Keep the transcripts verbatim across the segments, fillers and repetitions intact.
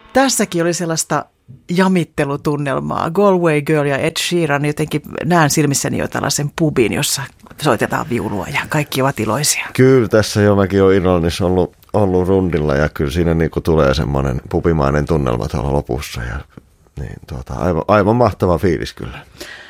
Tässäkin oli sellaista jamittelutunnelmaa. Galway Girl ja Ed Sheeran, jotenkin näen silmissäni jo tällaisen pubin, jossa soitetaan viulua ja kaikki ovat iloisia. Kyllä, tässä jo mäkin olen Irlannissa ollut, ollut rundilla ja kyllä siinä niin kuin tulee semmoinen pubimainen tunnelma tuolla lopussa. Ja, niin, tuota, aivan, aivan mahtava fiilis kyllä.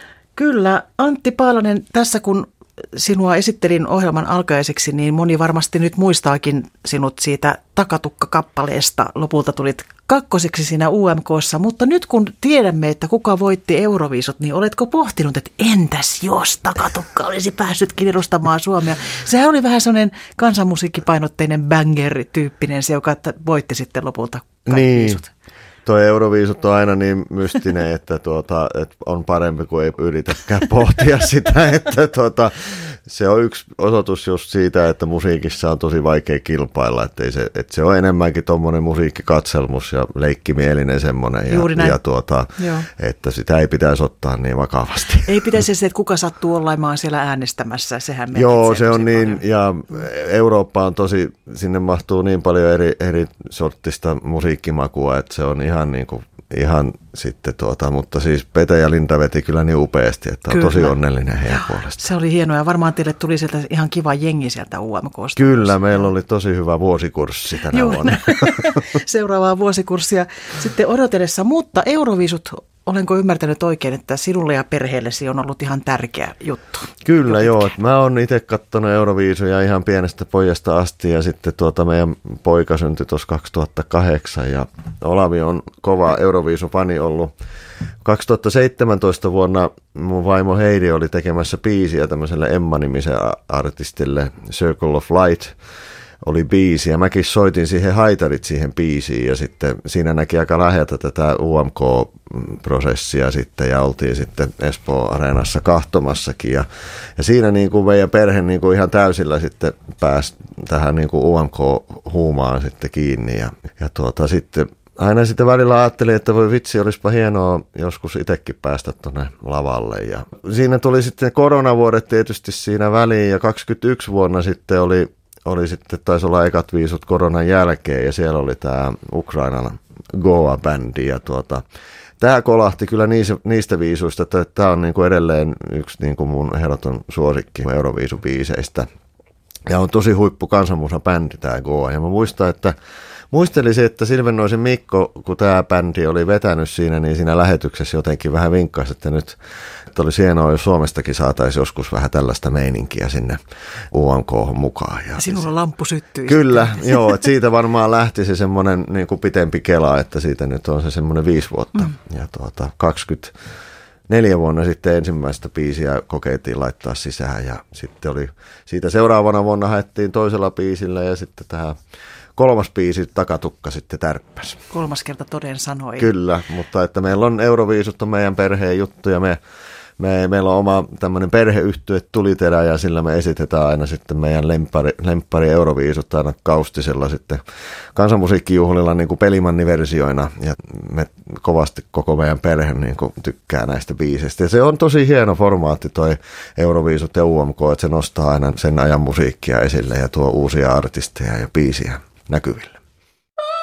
Kyllä. Antti Paalanen, tässä kun sinua esittelin ohjelman alkaiseksi, niin moni varmasti nyt muistaakin sinut siitä Takatukka-kappaleesta. Lopulta tulit kakkoseksi siinä U M K:ssa, mutta nyt kun tiedämme, että kuka voitti Euroviisut, niin oletko pohtinut, että entäs jos Takatukka olisi päässytkin edustamaan Suomea? Sehän oli vähän sellainen kansanmusiikkipainotteinen banger-tyyppinen se, joka voitti sitten lopulta kaikki niin. viisut. Tuo Euroviisut on aina niin mystinen, että, tuota, että on parempi kuin ei yritäkään pohtia sitä, että tuota, se on yksi osoitus just siitä, että musiikissa on tosi vaikea kilpailla, että, ei se, että se on enemmänkin tuommoinen musiikkikatselmus ja leikkimielinen semmoinen, ja, ja tuota, että sitä ei pitäisi ottaa niin vakavasti. Ei pitäisi se, että kuka sattuu olemaan siellä äänestämässä, sehän merkitsee. Joo, se on niin, paljon. Ja Eurooppa on tosi, sinne mahtuu niin paljon eri, eri sorttista musiikkimakua, että se on ihan niin kuin, ihan sitten tuota, mutta siis Pete ja Linda veti kyllä niin upeasti, että on kyllä. Tosi onnellinen heidän puolestaan. Se oli hienoa ja varmaan teille tuli sieltä ihan kiva jengi sieltä U M K:sta. Kyllä, meillä oli tosi hyvä vuosikurssi tänä Juuri. vuonna. Seuraavaa vuosikurssia sitten odotellessa, mutta Euroviisut, olenko ymmärtänyt oikein, että sinulle ja perheellesi on ollut ihan tärkeä juttu? Kyllä joo, että mä oon itse katsonut Euroviisuja ihan pienestä pojasta asti ja sitten tuota meidän poika syntyi tuossa kaksituhattakahdeksan ja Olavi on kova Euroviisufani ollut. kaksituhattaseitsemäntoista vuonna mun vaimo Heidi oli tekemässä biisiä tämmöiselle Emma-nimisen artistille, Circle of Light oli biisi ja mäkin soitin siihen haitarit siihen biisiin ja sitten siinä näki aika läheltä tätä U M K-prosessia sitten ja oltiin sitten Espoo-areenassa kahtomassakin ja, ja siinä niin kuin meidän perhe niin kuin ihan täysillä sitten pääsi tähän niin kuin U M K-huumaan sitten kiinni ja, ja tuota sitten aina sitten välillä ajattelin, että voi vitsi, olisipa hienoa joskus itsekin päästä tuonne lavalle. Ja siinä tuli sitten koronavuodet tietysti siinä väliin ja kaksikymmentäyksi vuonna sitten oli, oli sitten, taisi olla ekat viisut koronan jälkeen ja siellä oli tämä Ukrainan Goa-bändi ja tuota, tämä kolahti kyllä niistä, niistä viisuista, että tämä on niin kuin edelleen yksi niin kuin mun ehdoton suosikki Euroviisubiiseistä. Ja on tosi huippu kansanmusabändi tämä Goa ja mä muistan, että Muistelisin, että Silvennoisen Mikko, kun tämä bändi oli vetänyt siinä, niin siinä lähetyksessä jotenkin vähän vinkkasi, että nyt että olisi hienoa, jos Suomestakin saataisiin joskus vähän tällaista meininkiä sinne U M K:hon mukaan. Ja sinulla lamppu syttyi. Kyllä, joo, että siitä varmaan lähti se semmoinen niin kuin pitempi kela, että siitä nyt on se semmoinen viisi vuotta. Mm. Ja tuota, kaksikymmentäneljä vuonna sitten ensimmäistä biisiä kokeiltiin laittaa sisään ja sitten oli siitä seuraavana vuonna haettiin toisella biisillä ja sitten tähän kolmas biisi Takatukka sitten tärppäsi. Kolmas kerta toden sanoi. Kyllä, mutta että meillä on Euroviisut on meidän perheen juttu ja me, me, meillä on oma tämmöinen perheyhtye Tuliterä ja sillä me esitetään aina sitten meidän lemppari, lemppari Euroviisut aina Kaustisella sitten kansanmusiikkijuhlilla niin kuin pelimanniversioina ja me kovasti koko meidän perhe niin kuin tykkää näistä biiseistä. Ja se on tosi hieno formaatti toi Euroviisut ja U M K, että se nostaa aina sen ajan musiikkia esille ja tuo uusia artisteja ja biisiä näkyville.